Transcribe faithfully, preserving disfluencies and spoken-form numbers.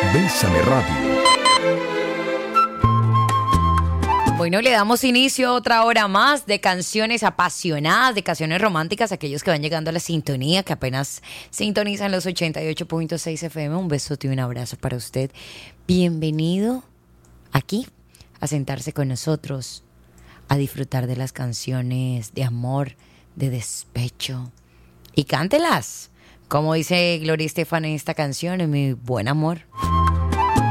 Bésame Radio. Bueno, le damos inicio a otra hora más de canciones apasionadas, de canciones románticas, aquellos que van llegando a la sintonía, que apenas sintonizan los ochenta y ocho punto seis F M. Un besote y un abrazo para usted. Bienvenido aquí a sentarse con nosotros, a disfrutar de las canciones de amor, de despecho. Y cántelas, como dice Gloria Estefan en esta canción, en Mi Buen Amor.